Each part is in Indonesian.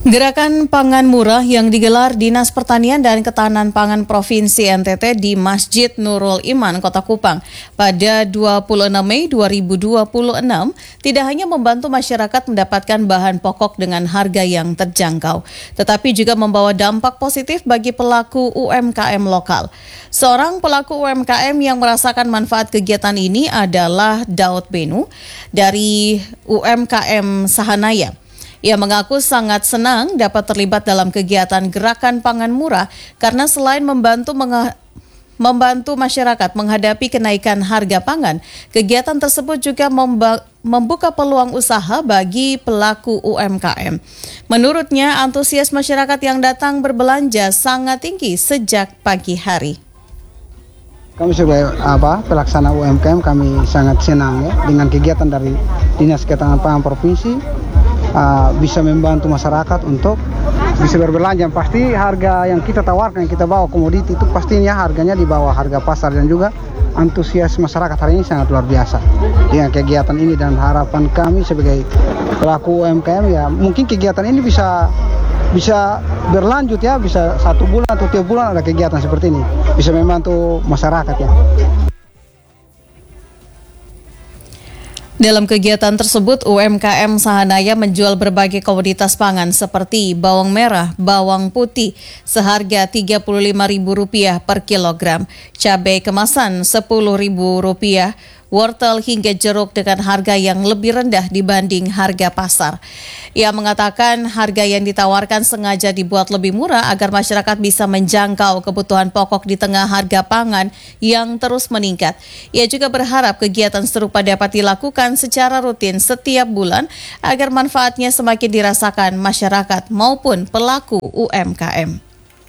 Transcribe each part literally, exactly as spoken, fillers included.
Gerakan pangan murah yang digelar Dinas Pertanian dan Ketahanan Pangan Provinsi N T T di Masjid Nurul Iman, Kota Kupang pada dua puluh enam Mei dua ribu dua puluh enam tidak hanya membantu masyarakat mendapatkan bahan pokok dengan harga yang terjangkau, tetapi juga membawa dampak positif bagi pelaku U M K M lokal. Seorang pelaku U M K M yang merasakan manfaat kegiatan ini adalah Daud Benu dari U M K M Sahanaya. Ia mengaku sangat senang dapat terlibat dalam kegiatan gerakan pangan murah karena selain membantu menge- membantu masyarakat menghadapi kenaikan harga pangan, kegiatan tersebut juga memba- membuka peluang usaha bagi pelaku U M K M. Menurutnya, antusias masyarakat yang datang berbelanja sangat tinggi sejak pagi hari. Kami sebagai apa, pelaksana U M K M, kami sangat senang ya dengan kegiatan dari Dinas Ketahanan Pangan Provinsi. Uh, bisa membantu masyarakat untuk bisa berbelanja. Pasti harga yang kita tawarkan, yang kita bawa komoditi itu pastinya harganya di bawah harga pasar, dan juga antusias masyarakat hari ini sangat luar biasa dengan kegiatan ini. Dan harapan kami sebagai pelaku U M K M ya, mungkin kegiatan ini bisa bisa berlanjut ya, bisa satu bulan atau tiga bulan ada kegiatan seperti ini, bisa membantu masyarakat ya. Dalam kegiatan tersebut, U M K M Sahanaya menjual berbagai komoditas pangan seperti bawang merah, bawang putih seharga tiga puluh lima ribu rupiah per kilogram, cabai kemasan sepuluh ribu rupiah, wortel hingga jeruk dengan harga yang lebih rendah dibanding harga pasar. Ia mengatakan harga yang ditawarkan sengaja dibuat lebih murah agar masyarakat bisa menjangkau kebutuhan pokok di tengah harga pangan yang terus meningkat. Ia juga berharap kegiatan serupa dapat dilakukan secara rutin setiap bulan agar manfaatnya semakin dirasakan masyarakat maupun pelaku U M K M.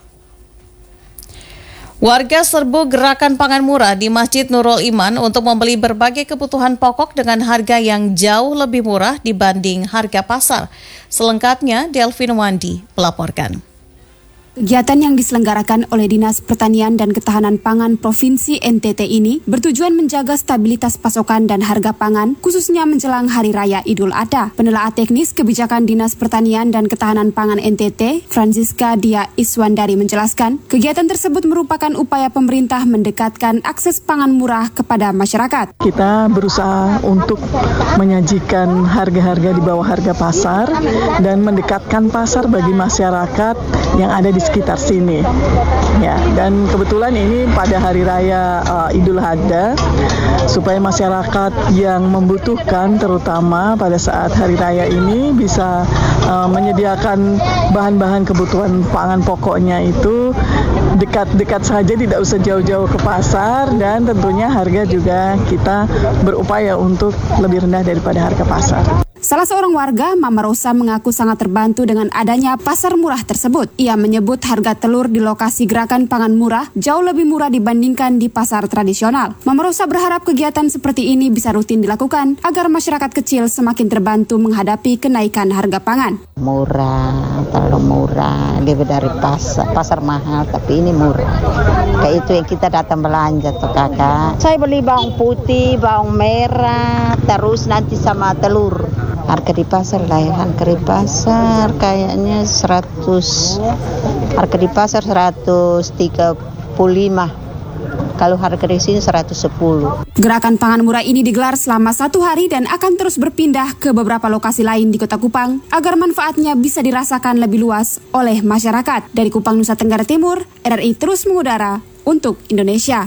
Warga serbu gerakan pangan murah di Masjid Nurul Iman untuk membeli berbagai kebutuhan pokok dengan harga yang jauh lebih murah dibanding harga pasar. Selengkapnya, Delvin Wandi melaporkan. Kegiatan yang diselenggarakan oleh Dinas Pertanian dan Ketahanan Pangan Provinsi N T T ini bertujuan menjaga stabilitas pasokan dan harga pangan, khususnya menjelang Hari Raya Idul Adha. Penelaah teknis kebijakan Dinas Pertanian dan Ketahanan Pangan N T T, Francisca Dia Iswandari menjelaskan, kegiatan tersebut merupakan upaya pemerintah mendekatkan akses pangan murah kepada masyarakat. Kita berusaha untuk menyajikan harga-harga di bawah harga pasar dan mendekatkan pasar bagi masyarakat yang ada di sekitar sini, ya. Dan kebetulan ini pada hari raya uh, Idul Adha, supaya masyarakat yang membutuhkan, terutama pada saat hari raya ini, bisa uh, menyediakan bahan-bahan kebutuhan pangan pokoknya itu dekat-dekat saja, tidak usah jauh-jauh ke pasar, dan tentunya harga juga kita berupaya untuk lebih rendah daripada harga pasar. Salah seorang warga, Mama Rosa, mengaku sangat terbantu dengan adanya pasar murah tersebut. Ia menyebut harga telur di lokasi gerakan pangan murah jauh lebih murah dibandingkan di pasar tradisional. Mama Rosa berharap kegiatan seperti ini bisa rutin dilakukan agar masyarakat kecil semakin terbantu menghadapi kenaikan harga pangan. Murah, terlalu murah, lebih dari pasar, pasar mahal, tapi ini murah. Kayak itu yang kita datang belanja tuh kakak. Saya beli bawang putih, bawang merah, terus nanti sama telur. Harga di pasar lah ya, harga di pasar kayaknya seratus, harga di pasar seratus tiga puluh lima, kalau harga di sini seratus sepuluh. Gerakan pangan murah ini digelar selama satu hari dan akan terus berpindah ke beberapa lokasi lain di Kota Kupang agar manfaatnya bisa dirasakan lebih luas oleh masyarakat. Dari Kupang, Nusa Tenggara Timur, R R I terus mengudara untuk Indonesia.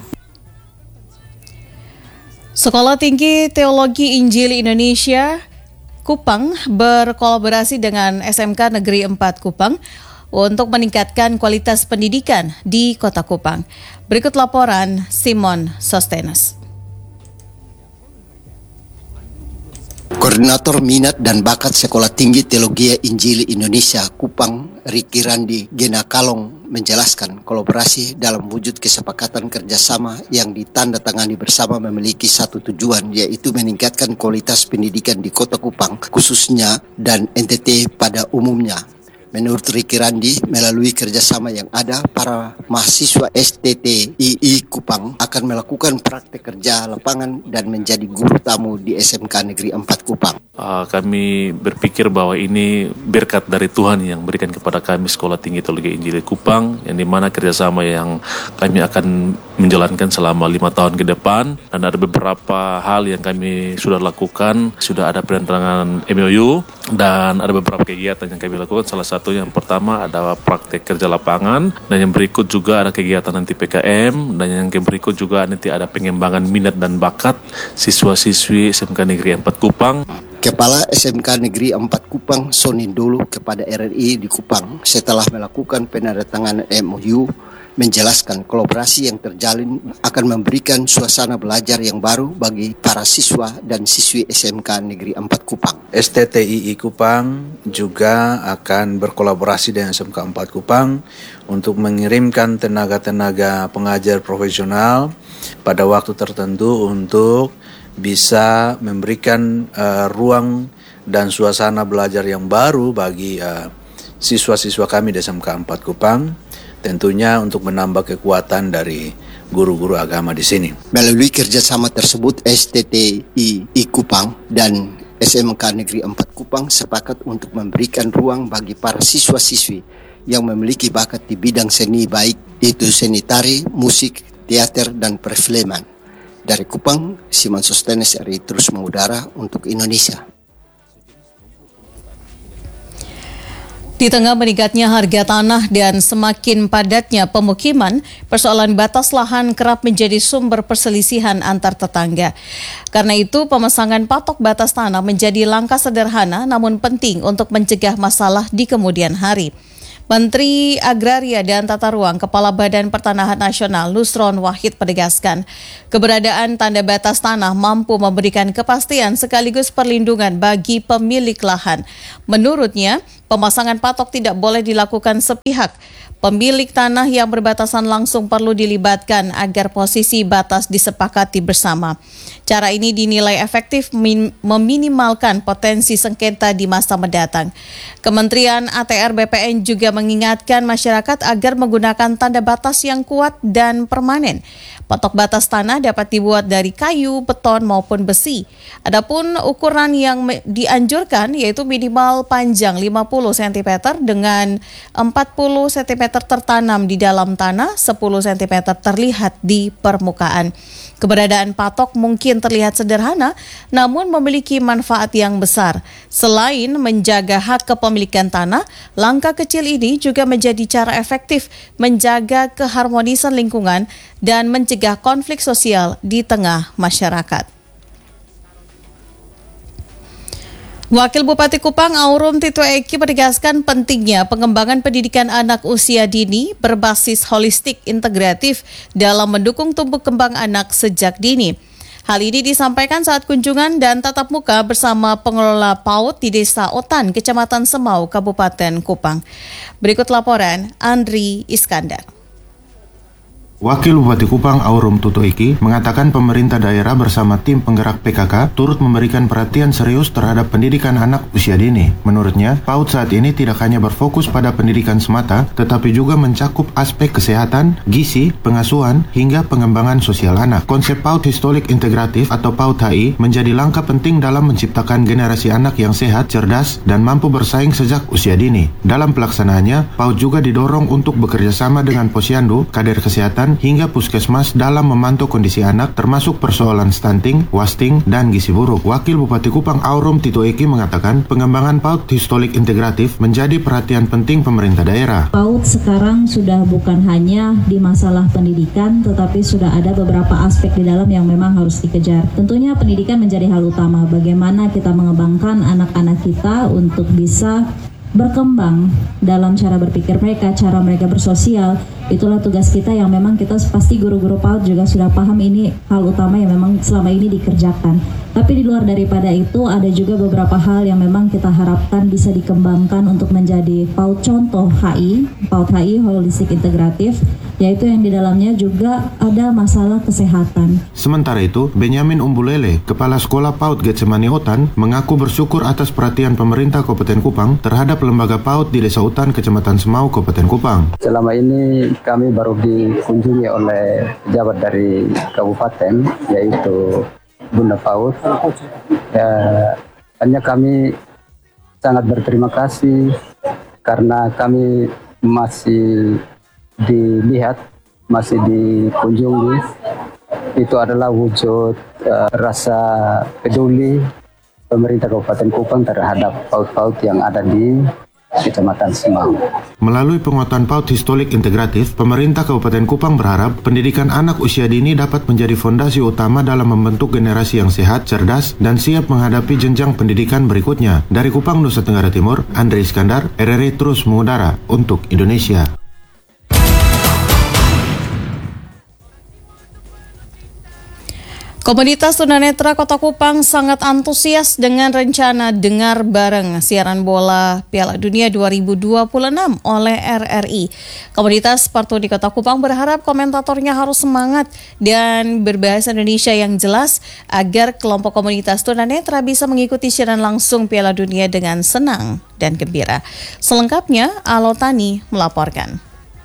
Sekolah Tinggi Teologi Injil Indonesia Kupang berkolaborasi dengan S M K Negeri empat Kupang untuk meningkatkan kualitas pendidikan di Kota Kupang. Berikut laporan Simon Sostenes. Koordinator Minat dan Bakat Sekolah Tinggi Teologi Injil Indonesia Kupang, Riki Randi Gena Kalong, menjelaskan kolaborasi dalam wujud kesepakatan kerjasama yang ditandatangani bersama memiliki satu tujuan, yaitu meningkatkan kualitas pendidikan di Kota Kupang khususnya dan N T T pada umumnya. Menurut Ricky Randi, melalui kerjasama yang ada, para mahasiswa S T T I I Kupang akan melakukan praktek kerja lapangan dan menjadi guru tamu di S M K Negeri empat Kupang. Uh, kami berpikir bahwa ini berkat dari Tuhan yang berikan kepada kami Sekolah Tinggi Teologi Injil Kupang, yang dimana kerjasama yang kami akan menjalankan selama lima tahun ke depan, dan ada beberapa hal yang kami sudah lakukan, sudah ada penandatanganan M O U, dan ada beberapa kegiatan yang kami lakukan. Salah satu yang pertama ada praktek kerja lapangan, dan yang berikut juga ada kegiatan nanti P K M, dan yang berikut juga nanti ada pengembangan minat dan bakat siswa-siswi S M K Negeri empat Kupang. Kepala S M K Negeri empat Kupang Sonindolo kepada R R I di Kupang setelah melakukan penandatanganan M O U menjelaskan kolaborasi yang terjalin akan memberikan suasana belajar yang baru bagi para siswa dan siswi S M K Negeri empat Kupang. S T T I I Kupang juga akan berkolaborasi dengan S M K empat Kupang untuk mengirimkan tenaga-tenaga pengajar profesional pada waktu tertentu untuk bisa memberikan uh, ruang dan suasana belajar yang baru bagi uh, siswa-siswa kami di S M K empat Kupang, tentunya untuk menambah kekuatan dari guru-guru agama di sini. Melalui kerjasama tersebut, S T T I I Kupang dan S M K Negeri empat Kupang sepakat untuk memberikan ruang bagi para siswa-siswi yang memiliki bakat di bidang seni, baik itu seni tari, musik, teater, dan perfilman. Dari Kupang, Simon Sostenes R I terus mengudara untuk Indonesia. Di tengah meningkatnya harga tanah dan semakin padatnya pemukiman, persoalan batas lahan kerap menjadi sumber perselisihan antar tetangga. Karena itu, pemasangan patok batas tanah menjadi langkah sederhana namun penting untuk mencegah masalah di kemudian hari. Menteri Agraria dan Tata Ruang Kepala Badan Pertanahan Nasional Nusron Wahid menegaskan, keberadaan tanda batas tanah mampu memberikan kepastian sekaligus perlindungan bagi pemilik lahan. Menurutnya, pemasangan patok tidak boleh dilakukan sepihak. Pemilik tanah yang berbatasan langsung perlu dilibatkan agar posisi batas disepakati bersama. Cara ini dinilai efektif meminimalkan potensi sengketa di masa mendatang. Kementerian A T R B P N juga mengingatkan masyarakat agar menggunakan tanda batas yang kuat dan permanen. Patok batas tanah dapat dibuat dari kayu, beton maupun besi. Adapun ukuran yang dianjurkan yaitu minimal panjang lima puluh sentimeter dengan empat puluh sentimeter tertanam di dalam tanah, sepuluh sentimeter terlihat di permukaan. Keberadaan patok mungkin terlihat sederhana, namun memiliki manfaat yang besar. Selain menjaga hak kepemilikan tanah, langkah kecil ini juga menjadi cara efektif menjaga keharmonisan lingkungan dan mencegah konflik sosial di tengah masyarakat. Wakil Bupati Kupang Aurum Tito Eki menegaskan pentingnya pengembangan pendidikan anak usia dini berbasis holistik integratif dalam mendukung tumbuh kembang anak sejak dini. Hal ini disampaikan saat kunjungan dan tatap muka bersama pengelola PAUD di Desa Otan, Kecamatan Semau, Kabupaten Kupang. Berikut laporan Andri Iskandar. Wakil Bupati Kupang Aurum Tito Eki mengatakan pemerintah daerah bersama tim penggerak P K K turut memberikan perhatian serius terhadap pendidikan anak usia dini. Menurutnya, PAUD saat ini tidak hanya berfokus pada pendidikan semata, tetapi juga mencakup aspek kesehatan, gizi, pengasuhan, hingga pengembangan sosial anak. Konsep PAUD Holistik Integratif atau PAUD H I menjadi langkah penting dalam menciptakan generasi anak yang sehat, cerdas, dan mampu bersaing sejak usia dini. Dalam pelaksanaannya, PAUD juga didorong untuk bekerja sama dengan posyandu, kader kesehatan, hingga puskesmas dalam memantau kondisi anak termasuk persoalan stunting, wasting, dan gizi buruk. Wakil Bupati Kupang Aurum Tito Eki mengatakan pengembangan PAUD Holistik Integratif menjadi perhatian penting pemerintah daerah. PAUD sekarang sudah bukan hanya di masalah pendidikan, tetapi sudah ada beberapa aspek di dalam yang memang harus dikejar. Tentunya pendidikan menjadi hal utama. Bagaimana kita mengembangkan anak-anak kita untuk bisa berkembang dalam cara berpikir mereka, cara mereka bersosial. Itulah tugas kita yang memang kita pasti guru-guru PAUD juga sudah paham ini hal utama yang memang selama ini dikerjakan. Tapi di luar daripada itu ada juga beberapa hal yang memang kita harapkan bisa dikembangkan untuk menjadi PAUD contoh H I, PAUD H I Holistik Integratif, yaitu yang di dalamnya juga ada masalah kesehatan. Sementara itu, Benyamin Umbulele, Kepala Sekolah PAUD Getsemani Otan, mengaku bersyukur atas perhatian pemerintah Kabupaten Kupang terhadap lembaga PAUD di Desa Utan, Kecamatan Semau, Kabupaten Kupang. Selama ini kami baru dikunjungi oleh pejabat dari kabupaten, yaitu Bunda PAUD. Ya, hanya kami sangat berterima kasih karena kami masih dilihat, masih dikunjungi. Itu adalah wujud uh, rasa peduli pemerintah Kabupaten Kupang terhadap PAUD-PAUD yang ada di Kecamatan Semau. Melalui penguatan PAUD historik integratif, pemerintah Kabupaten Kupang berharap pendidikan anak usia dini dapat menjadi fondasi utama dalam membentuk generasi yang sehat, cerdas, dan siap menghadapi jenjang pendidikan berikutnya. Dari Kupang, Nusa Tenggara Timur, Andre Iskandar, R R I terus mengudara untuk Indonesia. Komunitas tunanetra Kota Kupang sangat antusias dengan rencana dengar bareng siaran bola Piala Dunia dua ribu dua puluh enam oleh R R I. Komunitas Partuni Kota Kupang berharap komentatornya harus semangat dan berbahasa Indonesia yang jelas agar kelompok komunitas tunanetra bisa mengikuti siaran langsung Piala Dunia dengan senang dan gembira. Selengkapnya, Alotani melaporkan.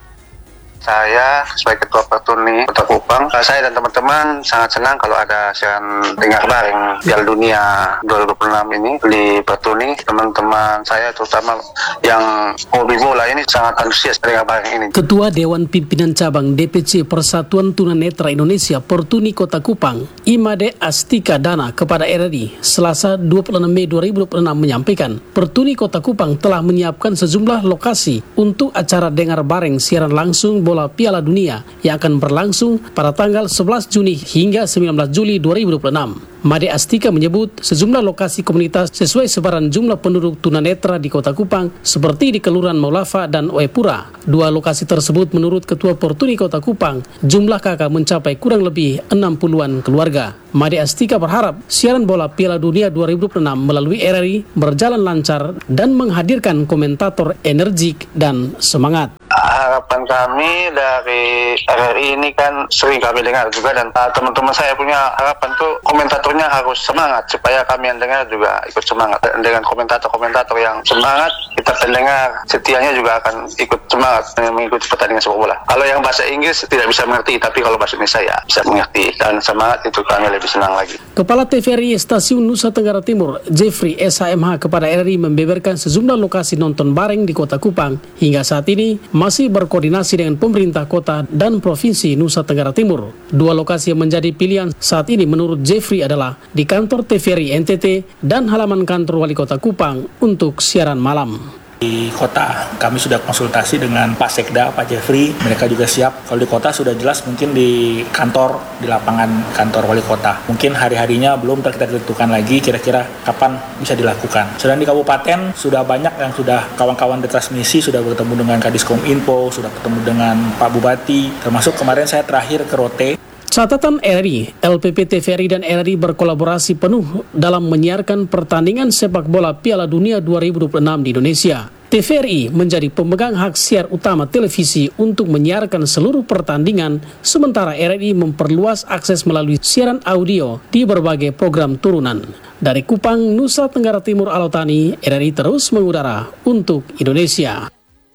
Saya sebagai Ketua Partuni Kota Kupang, saya dan teman-teman sangat senang kalau ada siaran dengar bareng Piala Dunia dua ribu dua puluh enam ini di Partuni. Teman-teman saya terutama yang hobi bola ini sangat antusias dengar bareng ini. Ketua Dewan Pimpinan Cabang D P C Persatuan Tunanetra Indonesia Partuni Kota Kupang, Imade Astika Dana kepada R R I Selasa dua puluh enam Mei dua ribu dua puluh enam menyampaikan, Partuni Kota Kupang telah menyiapkan sejumlah lokasi untuk acara dengar bareng siaran langsung bola Piala Dunia yang akan berlangsung pada tanggal sebelas Juni hingga sembilan belas Juli dua ribu dua puluh enam. Made Astika menyebut sejumlah lokasi komunitas sesuai sebaran jumlah penduduk tunanetra di Kota Kupang seperti di Kelurahan Maulafa dan Oepura. Dua lokasi tersebut menurut Ketua Partuni Kota Kupang, jumlah kakak mencapai kurang lebih enam puluhan keluarga. Made Astika berharap siaran bola Piala Dunia dua ribu dua puluh enam melalui R R I berjalan lancar dan menghadirkan komentator energik dan semangat. Harapan kami dari R R I ini kan sering kami dengar juga, dan uh, teman-teman saya punya harapan tuh komentatornya harus semangat supaya kami yang dengar juga ikut semangat. Dan dengan komentator-komentator yang semangat, kita pendengar setianya juga akan ikut semangat mengikuti pertandingan sepak bola. Kalau yang bahasa Inggris tidak bisa mengerti, tapi kalau bahasa Indonesia ya bisa mengerti, dan semangat itu kami lebih senang lagi. Kepala T V R I Stasiun Nusa Tenggara Timur, Jeffrey S H M H kepada R R I membeberkan sejumlah lokasi nonton bareng di Kota Kupang. Hingga saat ini masih berkoordinasi dengan pemerintah kota dan provinsi Nusa Tenggara Timur. Dua lokasi yang menjadi pilihan saat ini menurut Jeffrey adalah di kantor T V R I N T T dan halaman kantor Wali Kota Kupang untuk siaran malam. Di kota kami sudah konsultasi dengan Pak Sekda, Pak Jeffrey, mereka juga siap. Kalau di kota sudah jelas, mungkin di kantor, di lapangan kantor wali kota. Mungkin hari-harinya belum kita tentukan lagi kira-kira kapan bisa dilakukan. Sedang di kabupaten sudah banyak yang sudah kawan-kawan di transmisi sudah bertemu dengan Kadiskom Info, sudah bertemu dengan Pak Bupati, termasuk kemarin saya terakhir ke Rote. Catatan R R I, L P P T V R I dan R R I berkolaborasi penuh dalam menyiarkan pertandingan sepak bola Piala Dunia dua ribu dua puluh enam di Indonesia. T V R I menjadi pemegang hak siar utama televisi untuk menyiarkan seluruh pertandingan, sementara R R I memperluas akses melalui siaran audio di berbagai program turunan. Dari Kupang, Nusa Tenggara Timur, Alotani, R R I terus mengudara untuk Indonesia.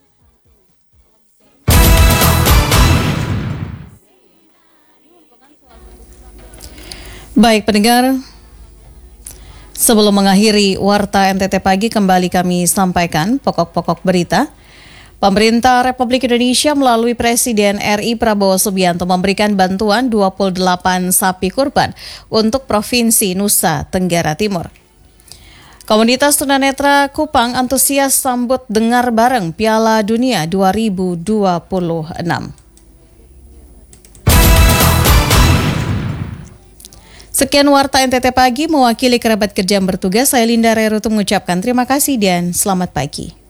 Baik pendengar, sebelum mengakhiri Warta N T T Pagi, kembali kami sampaikan pokok-pokok berita. Pemerintah Republik Indonesia melalui Presiden R I Prabowo Subianto memberikan bantuan dua puluh delapan sapi kurban untuk Provinsi Nusa Tenggara Timur. Komunitas tunanetra Kupang antusias sambut dengar bareng Piala Dunia dua ribu dua puluh enam. Sekian Warta N T T Pagi, mewakili kerabat kerja yang bertugas, saya Linda Rerutu mengucapkan terima kasih dan selamat pagi.